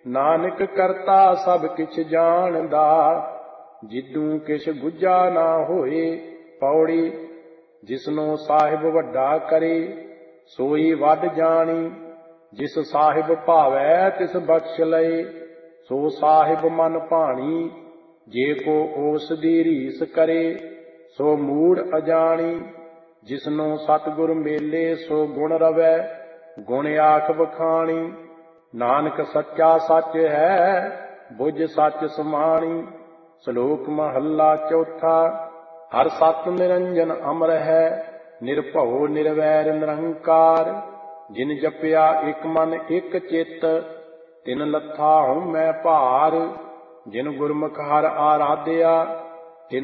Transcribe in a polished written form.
ਨਾਨਕ ਕਰਤਾ ਸਭ ਕਿਛ ਜਾਣਦਾ, ਜਿੱਦੂ ਕਿਛ ਗੁੱਝਾ ਨਾ ਹੋਏ। ਪੌੜੀ। ਜਿਸਨੂੰ ਸਾਹਿਬ ਵੱਡਾ ਕਰੇ, ਸੋਈ ਵੱਡ ਜਾਣੀ। ਜਿਸ ਸਾਹਿਬ ਭਾਵੈ ਤਿਸ ਬਖਸ਼ ਲਏ, ਸੋ ਸਾਹਿਬ ਮਨ ਭਾਣੀ। ਜੇ ਕੋ ਉਸ ਦੀ ਰੀਸ ਕਰੇ, ਸੋ ਮੂੜ ਅਜਾਣੀ। ਜਿਸਨੂੰ ਸਤਿਗੁਰ ਮੇਲੇ, ਸੋ ਗੁਣ ਰਵੈ, ਗੁਣ ਆਖ ਬਖਾਣੀ। ਨਾਨਕ ਸੱਚਾ ਸੱਚ ਹੈ, ਬੁੱਝ ਸੱਚ ਸਮਾਣੀ। ਸ਼ਲੋਕ ਮਹੱਲਾ ਚੌਥਾ। ਹਰਿ ਸਤਿ ਨਿਰੰਜਨ ਅਮਰ ਹੈ, ਨਿਰਭਉ ਨਿਰਵੈਰ ਨਿਰੰਕਾਰ। ਜਿਨ ਜਪਿਆ ਇਕ ਮਨ ਇਕ ਚਿੱਤ, ਤਿਨ ਲੱਥਾ ਹਉਮੈ ਭਾਰ। ਜਿਨ ਗੁਰਮੁਖ ਹਰਿ ਆਰਾਧਿਆ,